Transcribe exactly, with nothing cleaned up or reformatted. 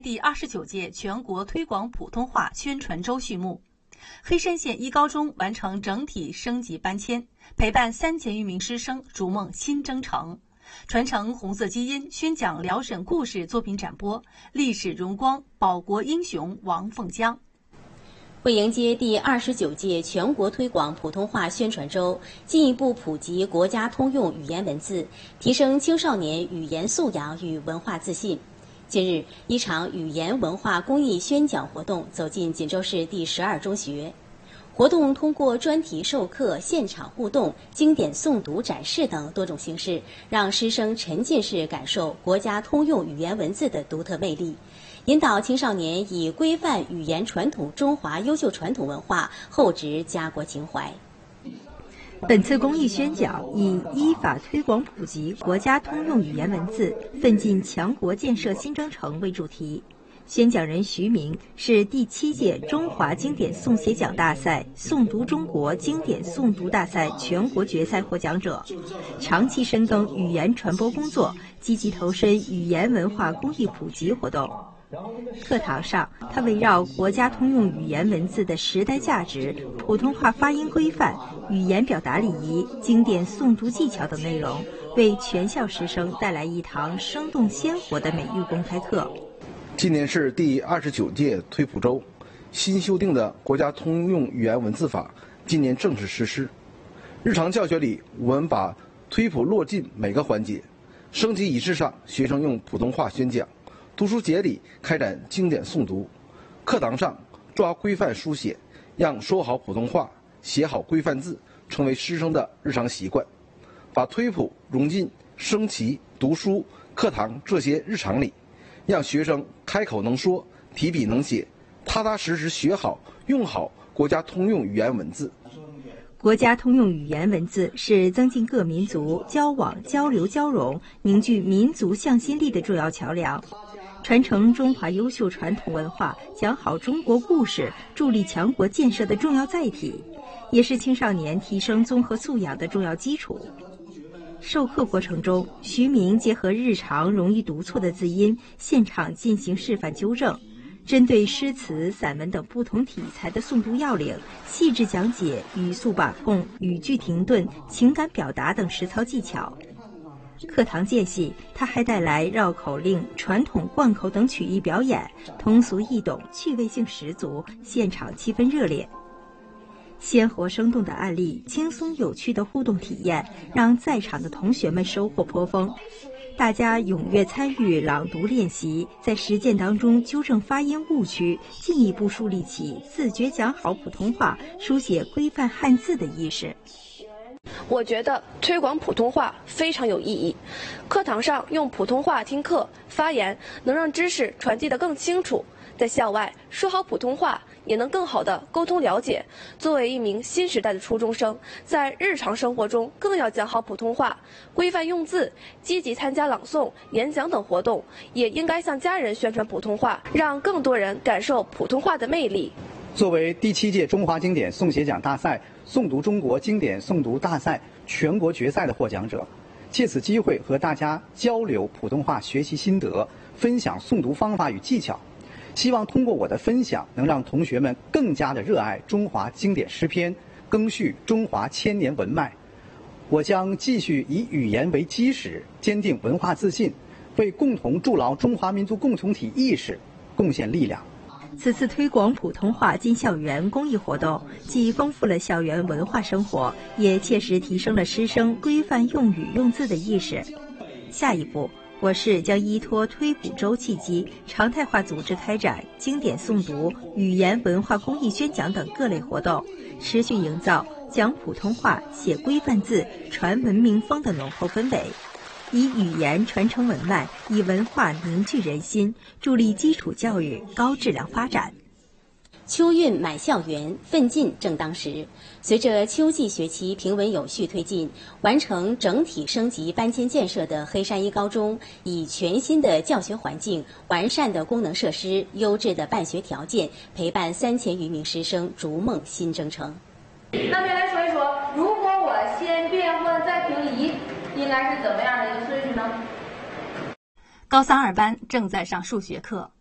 第二十九届全国推广普通话宣传周序幕，黑山县一高中完成整体升级搬迁，陪伴三千余名师生逐梦新征程，传承红色基因，宣讲辽沈故事作品展播，历史荣光保国英雄王凤江。 为迎接第二十九届全国推广普通话宣传周，进一步普及国家通用语言文字，提升青少年语言素养与文化自信。近日，一场语言文化公益宣讲活动走进锦州市第十二中学。活动通过专题授课、现场互动、经典诵读展示等多种形式，让师生沉浸式感受国家通用语言文字的独特魅力，引导青少年以规范语言传统中华优秀传统文化，厚植家国情怀。 本次公益宣讲以依法推广普及国家通用语言文字，奋进强国建设新征程为主题。宣讲人徐明是第七届中华经典诵写奖大赛诵读中国经典诵读大赛全国决赛获奖者，长期深耕语言传播工作，积极投身语言文化公益普及活动。课堂上，他围绕国家通用语言文字的时代价值、普通话发音规范、语言表达礼仪、经典诵读技巧等内容，为全校师生带来一堂生动鲜活的美育公开课。 今年是第二十九届推普周，新修订的国家通用语言文字法今年正式实施。日常教学里，我们把推普落进每个环节。升级仪式上，学生用普通话宣讲；读书节里开展经典诵读；课堂上抓规范书写，让说好普通话、写好规范字成为师生的日常习惯。把推普融进升旗、读书、课堂这些日常里，让学生开口能说，提笔能写，踏踏实实学好、用好国家通用语言文字。 国家通用语言文字是增进各民族交往、交流、交融、凝聚民族向心力的重要桥梁，传承中华优秀传统文化、讲好中国故事、助力强国建设的重要载体，也是青少年提升综合素养的重要基础。授课过程中，徐明结合日常容易读错的字音，现场进行示范纠正，针对诗词、散文等不同题材的诵读要领，细致讲解语速把控、语句停顿、情感表达等实操技巧。课堂间隙，他还带来绕口令、传统贯口等曲艺表演，通俗易懂，趣味性十足，现场气氛热烈。鲜活生动的案例，轻松有趣的互动体验，让在场的同学们收获颇丰。大家踊跃参与朗读练习，在实践当中纠正发音误区，进一步树立起自觉讲好普通话、书写规范汉字的意识。 我觉得推广普通话非常有意义。课堂上用普通话听课发言，能让知识传递得更清楚；在校外说好普通话，也能更好地沟通了解。作为一名新时代的初中生，在日常生活中更要讲好普通话，规范用字，积极参加朗诵、演讲等活动，也应该向家人宣传普通话，让更多人感受普通话的魅力。 作为第七届中华经典诵写奖大赛诵读中国经典诵读大赛全国决赛的获奖者，借此机会和大家交流普通话学习心得，分享诵读方法与技巧。希望通过我的分享，能让同学们更加的热爱中华经典诗篇，赓续中华千年文脉。我将继续以语言为基石，坚定文化自信，为共同筑牢中华民族共同体意识贡献力量。 此次推广普通话进校园公益活动，既丰富了校园文化生活，也切实提升了师生规范用语用字的意识。下一步，我市将依托推普周契机，常态化组织开展经典诵读、语言文化公益宣讲等各类活动，持续营造讲普通话、写规范字、传文明风的浓厚氛围，以语言传承文脉，以文化凝聚人心，助力基础教育高质量发展。 秋运满校园，奋进正当时。随着秋季学期平稳有序推进，完成整体升级搬迁建设的黑山一高中，以全新的教学环境、完善的功能设施、优质的办学条件，陪伴三千余名师生逐梦新征程。 那边来说一说，如果我先变换再平移，应该是怎么样的一个顺序呢？ 高三二班正在上数学课，